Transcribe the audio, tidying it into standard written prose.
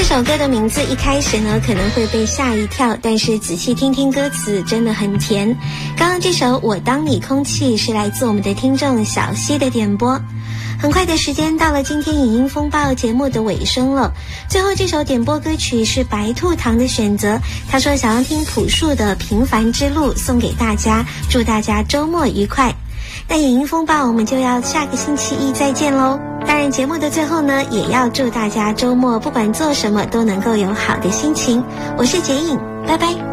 首歌的名字一开始呢可能会被吓一跳，但是仔细听听歌词真的很甜。刚刚这首《我当你空气》是来自我们的听众小溪的点播。很快的时间到了今天影音风暴节目的尾声了，最后这首点播歌曲是白兔糖的选择，他说想要听朴树的《平凡之路》，送给大家，祝大家周末愉快。那影音风暴我们就要下个星期一再见咯。当然节目的最后呢，也要祝大家周末不管做什么都能够有好的心情。我是洁影，拜拜。